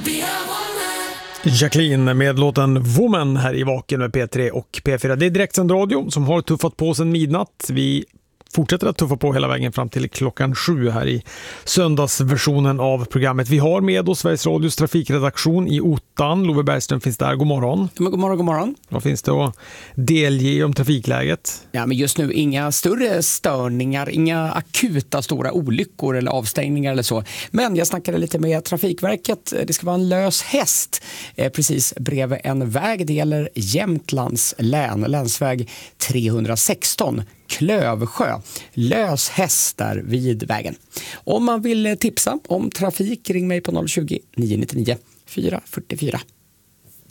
Jacqueline med låten Woman här i Vaken med P3 och P4. Det är direktsänd radio som har tuffat på sedan midnatt. Vi fortsätter att tuffa på hela vägen fram till klockan 7 här i söndagsversionen av programmet. Vi har med oss Sveriges Radios trafikredaktion i Ottan. Love Bergström finns där. God morgon. Ja, god morgon, god morgon. Vad finns det att delge om trafikläget? Ja, men just nu inga större störningar, inga akuta stora olyckor eller avstängningar eller så. Men jag snackade lite med Trafikverket. Det ska vara en lös häst precis bredvid en väg. Det gäller Jämtlands län, länsväg 316. Klövsjö. Lös häst där vid vägen. Om man vill tipsa om trafik, ring mig på 020 999 444.